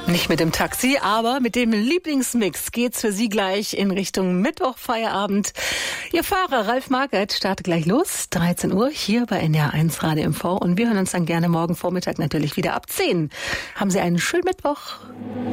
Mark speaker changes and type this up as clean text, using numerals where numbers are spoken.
Speaker 1: Nicht mit dem Taxi, aber mit dem Lieblingsmix geht's für Sie gleich in Richtung Mittwoch-Feierabend. Ihr Fahrer Ralf Marquardt startet gleich los, 13 Uhr, hier bei NDR1 Radio MV. Und wir hören uns dann gerne morgen Vormittag natürlich wieder ab 10. Haben Sie einen schönen Mittwoch.